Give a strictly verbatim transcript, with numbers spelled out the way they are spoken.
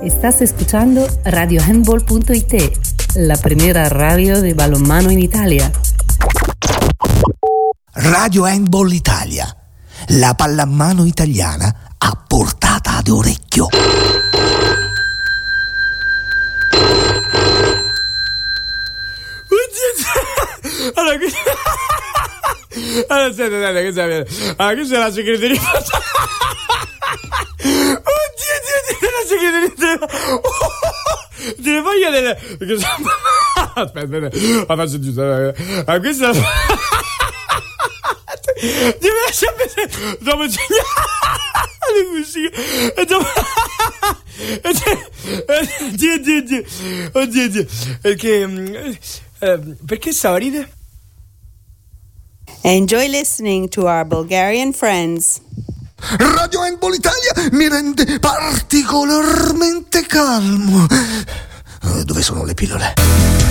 Estás escuchando radio handball punto it, la primera radio de balonmano in Italia. Radio Handball Italia, la pallamano italiana a portata d'orecchio. Allora, qui... allora, aspetta, aspetta, che sai, allora, qui c'è la segreteria. Oddio, Dio, Dio, la segreteria. Delle foglie delle... Aspetta, aspetta, la faccio giusto. Allora, questa è la... Ti lascia vedere dopo segnare le musiche e dopo Dio Dio Dio oddio Dio perché eh, perché stava a ridere? Enjoy listening to our Bulgarian friends. Radio Handball Italia mi rende particolarmente calmo. Dove sono le pillole?